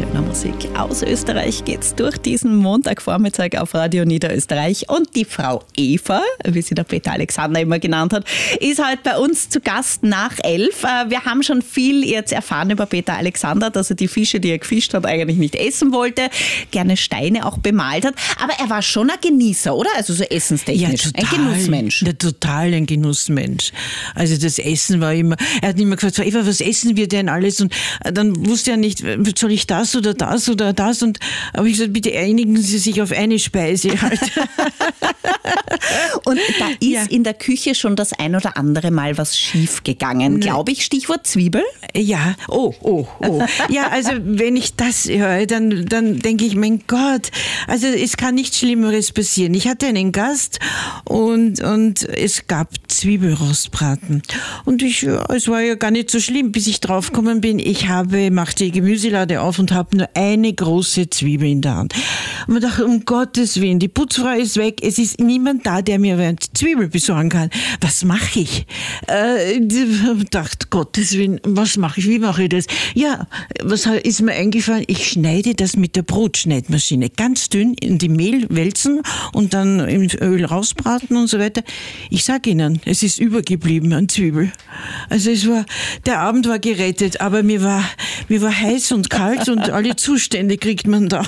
schöner Musik aus Österreich geht's durch diesen Montagvormittag auf Radio Niederösterreich. Und die Frau Eva, wie sie der Peter Alexander immer genannt hat, ist halt bei uns zu Gast nach 11. Wir haben schon viel jetzt erfahren über Peter Alexander, dass er die Fische, die er gefischt hat, eigentlich nicht essen wollte, gerne Steine auch bemalt hat. Aber er war schon ein Genießer, oder? Also so essenstechnisch. Ja, total, ein Genussmensch. Ja, total ein Genussmensch. Also das Essen war immer, er hat immer gefragt, Eva, was essen wir denn alles? Und dann wusste er nicht, soll ich das oder das oder das? Und aber ich gesagt, bitte einigen Sie sich auf eine Speise halt. Und da ist in der Küche schon das ein oder andere Mal was schief gegangen, glaube ich. Stichwort Zwiebel. Ja, oh. Ja, also wenn ich das höre, dann denke ich, mein Gott, also es kann nichts Schlimmeres passieren. Ich hatte einen Gast und es gab Zwiebelrostbraten. Und es war ja gar nicht so schlimm, bis ich draufgekommen bin. Ich machte die Gemüselade auf und habe nur eine große Zwiebel in der Hand. Und man dachte, um Gottes Willen, die Putzfrau ist weg, es ist niemand da, der mir eine Zwiebel besorgen kann. Was mache ich? Ich dachte, Gottes Willen, was mache ich? Wie mache ich das? Ja, was ist mir eingefallen? Ich schneide das mit der Brotschneidmaschine ganz dünn in die Mehl wälzen und dann im Öl rausbraten und so weiter. Ich sage Ihnen, es ist übergeblieben an Zwiebel. Also der Abend war gerettet, aber mir war heiß und kalt und alle Zustände kriegt man da.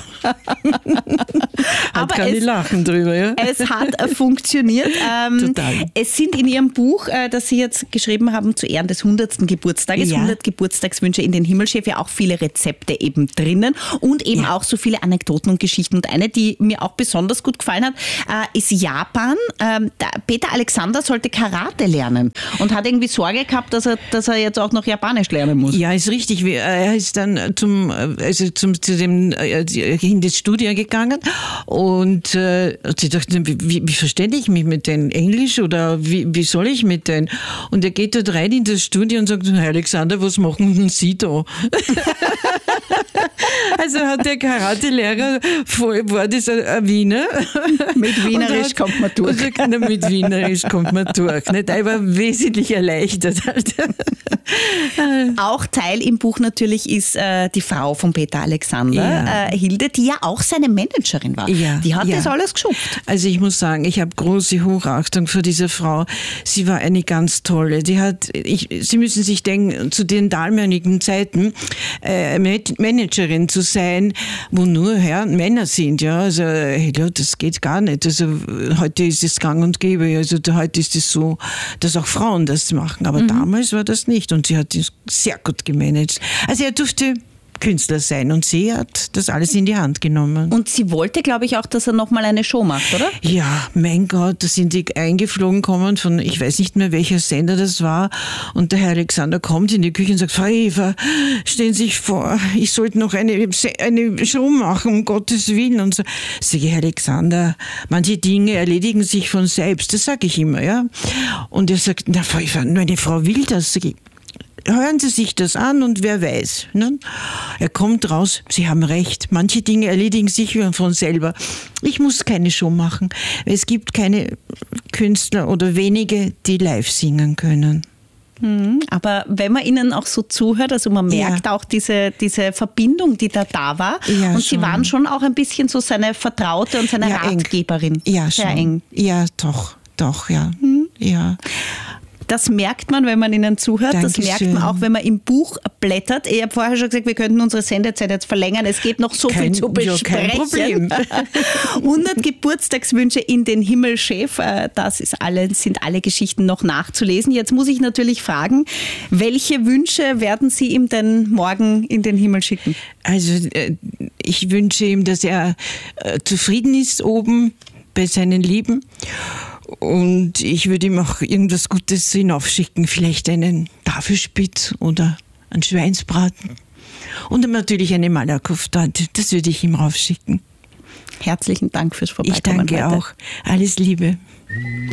Aber kann ich lachen drüber, ja? Es hat funktioniert. Total. Es sind in Ihrem Buch, das Sie jetzt geschrieben haben, zu Ehren des 100. Geburtstages, 100 Geburtstagswünsche in den Himmelschef, ja auch viele Rezepte eben drinnen und eben auch so viele Anekdoten und Geschichten. Und eine, die mir auch besonders gut gefallen hat, ist Japan. Peter Alexander sollte Karate lernen und hat irgendwie Sorge gehabt, dass er jetzt auch noch Japanisch lernen muss. Ja, ist richtig. Er ist dann in das Studio gegangen und sie dachten, wie verständige ich mich mit denen? Englisch oder wie soll ich mit denen? Und er geht dort rein in das Studio und sagt, Herr Alexander, was machen denn Sie da? Also hat der Karate-Lehrer, war das ein Wiener? Mit Wienerisch kommt man durch. Mit Wienerisch kommt man durch. Nicht? Er war wesentlich erleichtert. Auch Teil im Buch natürlich ist die Frau von Peter Alexander, Hilde, die ja auch seine Managerin war. Ja, die hat das alles geschupft. Also ich muss sagen, ich habe große Hochachtung für diese Frau. Sie war eine ganz tolle. Sie müssen sich denken, zu den damaligen Zeiten Managerin zu sein, wo nur Männer sind. Ja, also das geht gar nicht. Also heute ist es gang und gäbe. Also heute ist es so, dass auch Frauen das machen. Aber damals war das nicht. Und sie hat das sehr gut gemanagt. Also er durfte Künstler sein und sie hat das alles in die Hand genommen. Und sie wollte, glaube ich, auch, dass er nochmal eine Show macht, oder? Ja, mein Gott, da sind die eingeflogen kommen von, ich weiß nicht mehr, welcher Sender das war, und der Herr Alexander kommt in die Küche und sagt, Frau Eva, stellen Sie sich vor, ich sollte noch eine Show machen, um Gottes Willen. Und so. Sag ich, Herr Alexander, manche Dinge erledigen sich von selbst, das sage ich immer, ja. Und er sagt, na Frau Eva, meine Frau will das. Sag ich, hören Sie sich das an und wer weiß. Ne? Er kommt raus, Sie haben recht, manche Dinge erledigen sich von selber. Ich muss keine Show machen. Es gibt keine Künstler oder wenige, die live singen können. Aber wenn man ihnen auch so zuhört, also man merkt auch diese Verbindung, die da war. Ja, und sie waren schon auch ein bisschen so seine Vertraute und seine Ratgeberin. Ja, sehr schon. Eng. Ja, doch, ja. Ja. Das merkt man, wenn man ihnen zuhört. Dankeschön. Das merkt man auch, wenn man im Buch blättert. Ich habe vorher schon gesagt, wir könnten unsere Sendezeit jetzt verlängern. Es gibt noch so viel zu besprechen. Kein Problem. 100 Geburtstagswünsche in den Himmelschef. Sind alle Geschichten noch nachzulesen. Jetzt muss ich natürlich fragen, welche Wünsche werden Sie ihm denn morgen in den Himmel schicken? Also ich wünsche ihm, dass er zufrieden ist oben bei seinen Lieben. Und ich würde ihm auch irgendwas Gutes hinaufschicken, vielleicht einen Tafelspitz oder einen Schweinsbraten. Und natürlich eine Malakoff-Torte, das würde ich ihm raufschicken. Herzlichen Dank fürs Vorbeikommen. Ich danke auch. Alles Liebe.